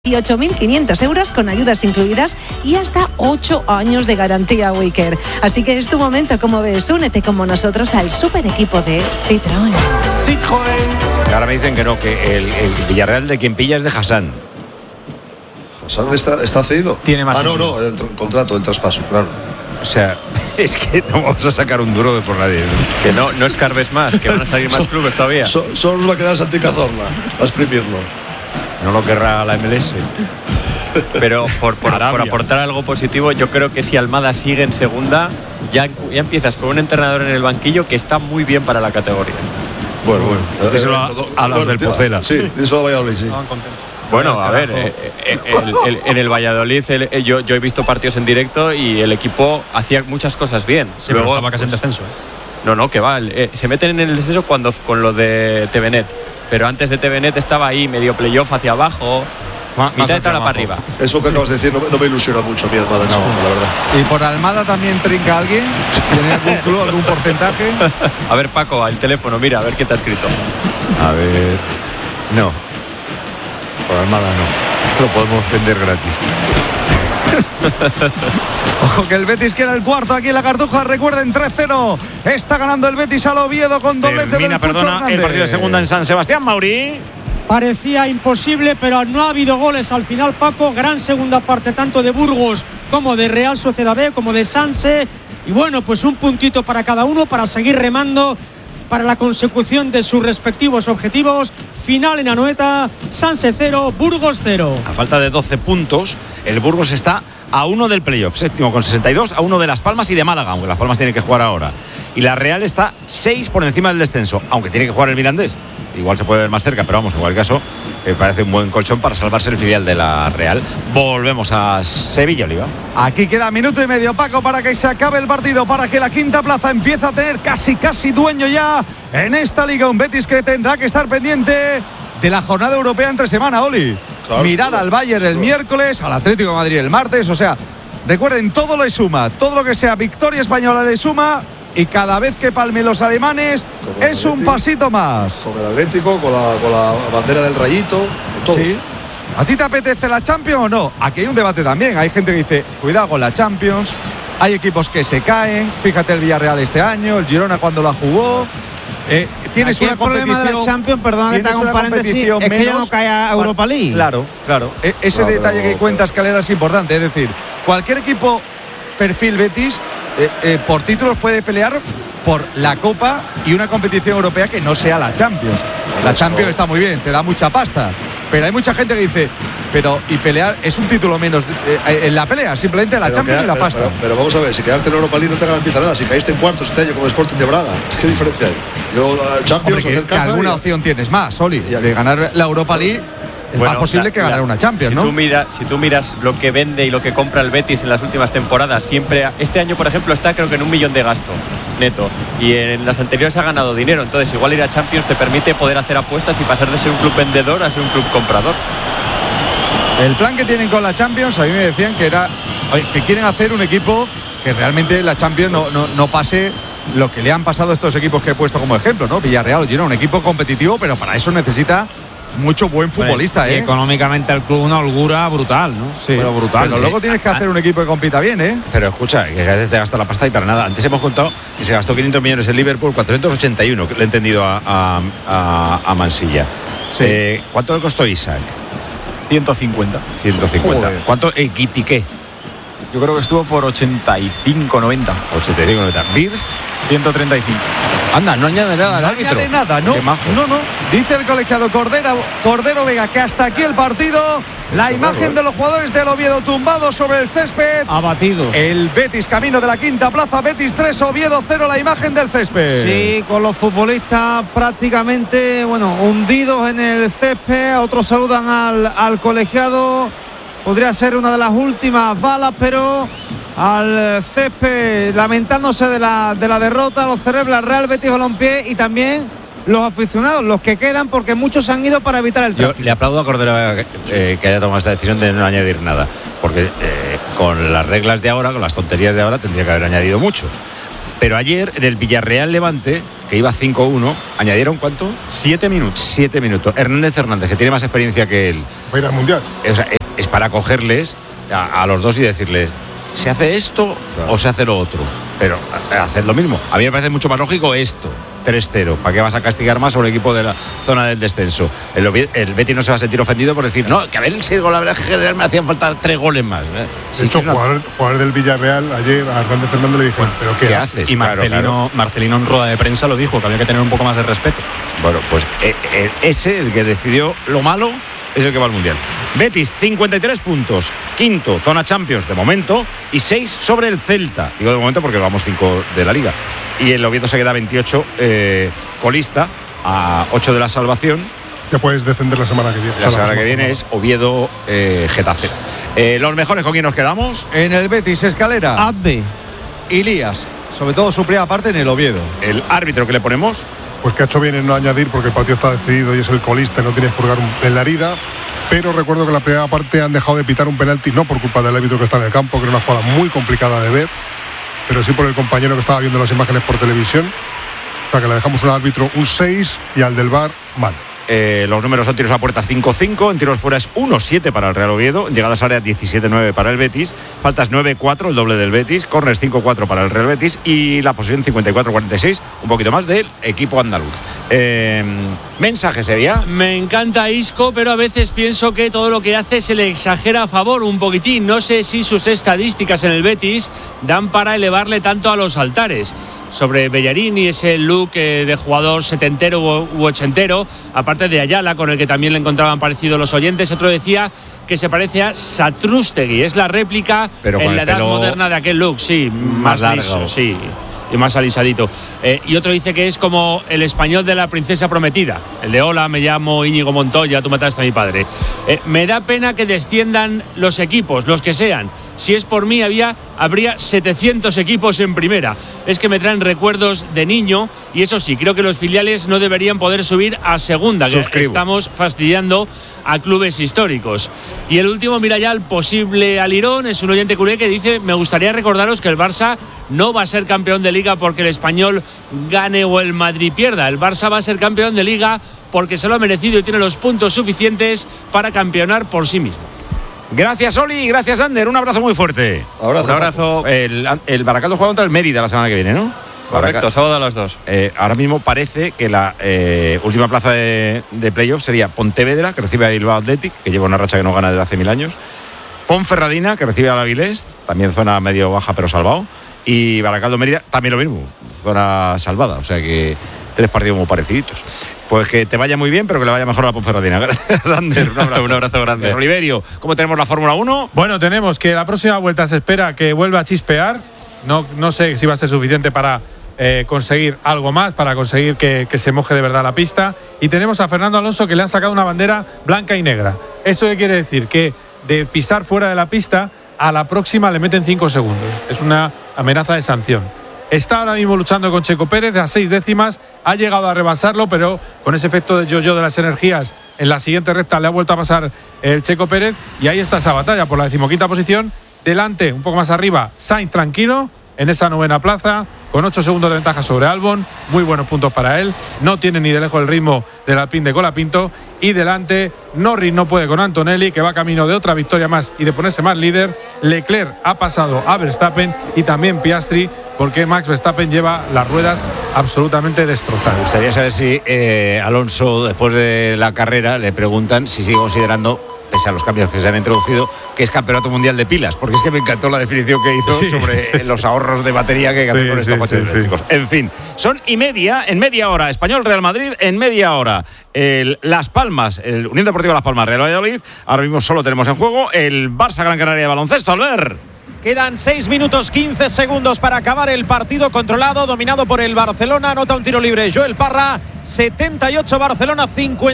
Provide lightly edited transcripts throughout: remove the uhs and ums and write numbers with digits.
18.500 euros con ayudas incluidas y hasta 8 años de garantía Wicker. Así que es tu momento, como ves, únete como nosotros al super equipo de Citroën. Citroën. Ahora me dicen que no, que el Villarreal de quien pilla es de Hassan. ¿Hassan está cedido? Tiene más no, el contrato, el traspaso, claro. O sea, es que no vamos a sacar un duro de por nadie. Que no escarbes más, que van a salir más clubes todavía. Solo nos va a quedar Santi Cazorla a exprimirlo. No lo querrá la MLS. Pero por aportar algo positivo, yo creo que si Almada sigue en segunda, ya empiezas con un entrenador en el banquillo que está muy bien para la categoría. Bueno. Díselo a los del Pucela. Sí, díselo a Valladolid, sí. Bueno, a ver, en el Valladolid yo he visto partidos en directo y el equipo hacía muchas cosas bien. Sí, luego estaba casi en descenso. No, que va. Se meten en el descenso con lo de TVNet. Pero antes de TVNet estaba ahí, medio playoff hacia abajo, mitad de tabla para arriba. Eso que acabas de decir no me ilusiona mucho mi Almada en segundo, la verdad. ¿Y por Almada también trinca alguien? ¿Tiene algún club, algún porcentaje? A ver, Paco, al teléfono, mira, a ver qué te ha escrito. A ver... No. Por Almada no. Lo podemos vender gratis. Ojo que el Betis quiere el cuarto aquí en la Cartuja. Recuerden, 3-0. Está ganando el Betis al Oviedo con doblete del Pucho Hernández. El partido de segunda en San Sebastián, Mauri. Parecía imposible, pero no ha habido goles al final, Paco. Gran segunda parte, tanto de Burgos como de Real Sociedad B, como de Sanse. Y bueno, pues un puntito para cada uno para seguir remando para la consecución de sus respectivos objetivos. Final en Anoeta, Sanse 0, Burgos 0. A falta de 12 puntos, el Burgos está a 1 del playoff, séptimo con 62, a 1 de Las Palmas y de Málaga, aunque Las Palmas tiene que jugar ahora. Y la Real está 6 por encima del descenso, aunque tiene que jugar el Mirandés. Igual se puede ver más cerca, pero vamos, en cualquier caso, parece un buen colchón para salvarse el filial de la Real. Volvemos a Sevilla, Oliva. Aquí queda minuto y medio, Paco, para que se acabe el partido, para que la quinta plaza empiece a tener casi dueño ya en esta liga. Un Betis que tendrá que estar pendiente de la jornada europea entre semana, Oli. Claro, mirar al Bayern el miércoles, al Atlético de Madrid el martes. O sea, recuerden, todo le suma, todo lo que sea victoria española le suma. Y cada vez que palme los alemanes es un pasito más. Con el Atlético, con la bandera del Rayito, todo. ¿Sí? ¿A ti te apetece la Champions o no? Aquí hay un debate también. Hay gente que dice, cuidado con la Champions. Hay equipos que se caen. Fíjate el Villarreal este año, el Girona cuando la jugó. Tienes aquí una el problema de la Champions, perdona que te haga un paréntesis, es que ya no cae a Europa League. Claro. Ese detalle que cuenta Escalera es importante. Es decir, cualquier equipo perfil Betis por títulos puede pelear por la Copa y una competición europea que no sea la Champions. La Champions está muy bien, te da mucha pasta, pero hay mucha gente que dice, y pelear es un título menos en la pelea, simplemente la Champions y la pasta. Pero vamos a ver, si quedarte en Europa League no te garantiza nada. Si caíste en cuartos este año como el Sporting de Braga, ¿qué diferencia hay? Yo Champions, hombre, que alguna opción tienes más, Oli, de ganar la Europa League. Es más posible que ganar una Champions, ¿no? Si tú miras lo que vende y lo que compra el Betis en las últimas temporadas, siempre, este año por ejemplo está creo que en 1 millón de gasto neto, y en las anteriores ha ganado dinero. Entonces igual ir a Champions te permite poder hacer apuestas y pasar de ser un club vendedor a ser un club comprador. El plan que tienen con la Champions, a mí me decían que quieren hacer un equipo que realmente la Champions no pase lo que le han pasado a estos equipos que he puesto como ejemplo, ¿no? Villarreal tiene un equipo competitivo, pero para eso necesita mucho buen futbolista, y económicamente el club una holgura brutal, ¿no? Sí, pero brutal. Pero luego tienes que hacer un equipo que compita bien, ¿eh? Pero escucha, que a veces te gasta la pasta y para nada. Antes hemos contado que se gastó 500 millones en Liverpool, 481, que le he entendido a Mansilla. Sí. ¿Cuánto le costó Isaac? 150. Joder. ¿Cuánto Equitiqué? Yo creo que estuvo por 85-90. 85-90. ¿Birth? 135. Anda, no añade nada al árbitro. No añade nada, ¿no? No. Dice el colegiado Cordero Vega que hasta aquí el partido. La imagen de los jugadores del Oviedo tumbados sobre el césped. Abatidos. El Betis camino de la quinta plaza. Betis 3, Oviedo 0, la imagen del césped. Sí, con los futbolistas prácticamente, hundidos en el césped. Otros saludan al colegiado. Podría ser una de las últimas balas, pero al césped lamentándose de la derrota, los celebra Real Betis Balompié y también los aficionados, los que quedan, porque muchos han ido para evitar el tráfico. Yo le aplaudo a Cordero que haya tomado esta decisión de no añadir nada, porque con las reglas de ahora, con las tonterías de ahora, tendría que haber añadido mucho. Pero ayer, en el Villarreal-Levante, que iba 5-1, ¿añadieron cuánto? 7 minutos. 7 minutos. Hernández, que tiene más experiencia que él. Va a ir al Mundial. O sea, es para cogerles a los dos y decirles, ¿se hace esto o se hace lo otro? Pero haced lo mismo. A mí me parece mucho más lógico esto. 3-0. ¿Para qué vas a castigar más a un equipo de la zona del descenso? El Betis no se va a sentir ofendido por decir, no, que a ver el 6 goles general me hacían falta 3 goles más. De hecho, jugador del Villarreal ayer a Hernández le dijo, ¿pero qué haces? Y Marcelino en rueda de prensa lo dijo, que había que tener un poco más de respeto. Bueno, pues ese, el que decidió lo malo, es el que va al Mundial. Betis, 53 puntos, quinto, zona Champions de momento, y 6 sobre el Celta. Digo de momento porque vamos 5 de la Liga. Y el Oviedo se queda 28, colista, a 8 de la salvación. Te puedes descender la semana que viene. La semana que viene es Oviedo, Getafe. Los mejores, ¿con quién nos quedamos? En el Betis, Escalera. Abde. Ilías. Sobre todo su primera parte en el Oviedo. El árbitro que le ponemos. Pues que ha hecho bien en no añadir porque el partido está decidido y es el colista y no tienes que purgar en la herida. Pero recuerdo que en la primera parte han dejado de pitar un penalti, no por culpa del árbitro que está en el campo, que era una jugada muy complicada de ver, pero sí por el compañero que estaba viendo las imágenes por televisión. O sea que le dejamos un árbitro un 6 y al del VAR mal. Los números son tiros a puerta 5-5, en tiros fuera es 1-7 para el Real Oviedo, en llegadas a área 17-9 para el Betis, faltas 9-4, el doble del Betis, corners 5-4 para el Real Betis y la posesión 54-46, un poquito más del equipo andaluz. Mensaje, Sevilla. Me encanta Isco, pero a veces pienso que todo lo que hace se le exagera a favor un poquitín. No sé si sus estadísticas en el Betis dan para elevarle tanto a los altares. Sobre Bellerín y ese look de jugador setentero u ochentero, aparte de Ayala, con el que también le encontraban parecido los oyentes. Otro decía que se parece a Satrústegui, es la réplica en la edad moderna de aquel look, sí, más largo, liso, sí, y más alisadito. Y otro dice que es como el español de la princesa prometida, el de hola, me llamo Íñigo Montoya, tú mataste a mi padre. Me da pena que desciendan los equipos, los que sean. Si es por mí, habría 700 equipos en primera. Es que me traen recuerdos de niño y eso sí, creo que los filiales no deberían poder subir a segunda, que estamos fastidiando a clubes históricos. Y el último, mira ya el posible alirón, es un oyente culé que dice, me gustaría recordaros que el Barça no va a ser campeón de Liga porque el Español gane o el Madrid pierda. El Barça va a ser campeón de Liga porque se lo ha merecido y tiene los puntos suficientes para campeonar por sí mismo. Gracias, Oli, gracias, Ander. Un abrazo muy fuerte. Un abrazo. El Baracaldo juega contra el Mérida la semana que viene, ¿no? Correcto, sábado a las 2. Ahora mismo parece que la última plaza de playoff sería Pontevedra, que recibe a Bilbao Athletic, que lleva una racha que no gana desde hace 1000 años. Ponferradina, que recibe al Avilés, también zona medio baja pero salvado. Y Baracaldo Mérida, también lo mismo, zona salvada. O sea que 3 partidos muy pareciditos. Pues que te vaya muy bien, pero que le vaya mejor a la Ponferradina. Gracias, Ander. Un abrazo grande. Oliverio, ¿cómo tenemos la Fórmula 1? Bueno, tenemos que la próxima vuelta se espera que vuelva a chispear. No sé si va a ser suficiente para conseguir algo más, para conseguir que se moje de verdad la pista. Y tenemos a Fernando Alonso, que le han sacado una bandera blanca y negra. ¿Eso qué quiere decir? Que de pisar fuera de la pista, a la próxima le meten 5 segundos. Es una amenaza de sanción. Está ahora mismo luchando con Checo Pérez a 6 décimas, ha llegado a rebasarlo, pero con ese efecto de yo-yo de las energías, en la siguiente recta le ha vuelto a pasar el Checo Pérez y ahí está esa batalla por la 15ª posición. Delante, un poco más arriba, Sainz tranquilo en esa 9ª plaza, con 8 segundos de ventaja sobre Albon, muy buenos puntos para él, no tiene ni de lejos el ritmo del Alpine de Colapinto, y delante Norris no puede con Antonelli, que va camino de otra victoria más y de ponerse más líder. Leclerc ha pasado a Verstappen y también Piastri, porque Max Verstappen lleva las ruedas absolutamente destrozadas. Me gustaría saber si Alonso, después de la carrera, le preguntan si sigue considerando, pese a los cambios que se han introducido, que es campeonato mundial de pilas, porque es que me encantó la definición que hizo sobre los ahorros de batería que hay que hacer con estos coches eléctricos. En fin, son en media hora, Español Real Madrid, en media hora Las Palmas, el Unión Deportiva Las Palmas Real Valladolid. Ahora mismo solo tenemos en juego el Barça Gran Canaria de baloncesto. Albert. Quedan 6 minutos 15 segundos para acabar el partido, controlado, dominado por el Barcelona. Anota un tiro libre Joel Parra. 78 Barcelona,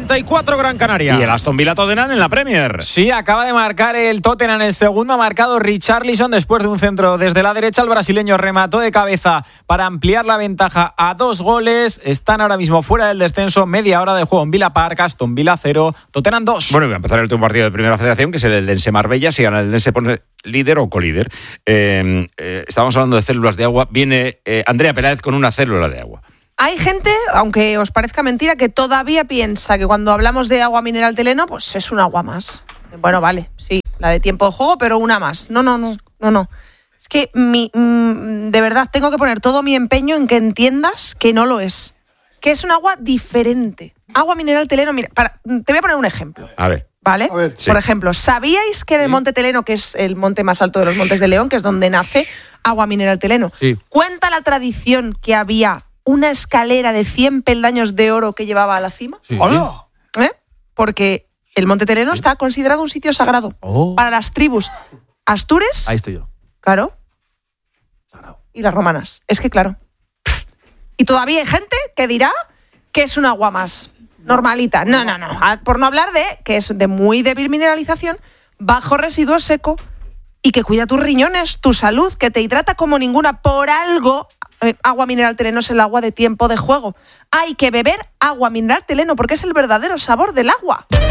54 Gran Canaria. Y el Aston Villa Tottenham en la Premier. Sí, acaba de marcar el Tottenham el segundo. Ha marcado Richarlison después de un centro desde la derecha. El brasileño remató de cabeza para ampliar la ventaja a 2 goles. Están ahora mismo fuera del descenso. Media hora de juego en Villa Park. Aston Villa 0, Tottenham 2. Bueno, y va a empezar el último partido de Primera Federación, que es el Eldense Marbella. Si gana el Eldense, líder o colíder. Estábamos hablando de células de agua. Viene Andrea Peláez con una célula de agua. Hay gente, aunque os parezca mentira, que todavía piensa que cuando hablamos de agua mineral Teleno, pues es un agua más. Bueno, vale, sí, la de tiempo de juego, pero una más. No. Es que de verdad tengo que poner todo mi empeño en que entiendas que no lo es. Que es un agua diferente. Agua mineral Teleno, mira, te voy a poner un ejemplo. A ver. ¿Vale? Sí. Por ejemplo, ¿sabíais que en el Monte Teleno, que es el monte más alto de los Montes de León, que es donde nace agua mineral Teleno, cuenta la tradición que había una escalera de 100 peldaños de oro que llevaba a la cima? Sí. ¡Hola! Porque el Monte Teleno está considerado un sitio sagrado para las tribus astures. Ahí estoy yo. Claro. Y las romanas. Es que claro. Y todavía hay gente que dirá que es un agua más normalita. No. Por no hablar de que es de muy débil mineralización, bajo residuo seco y que cuida tus riñones, tu salud, que te hidrata como ninguna. Por algo, agua mineral Teleno es el agua de tiempo de juego. Hay que beber agua mineral Teleno porque es el verdadero sabor del agua.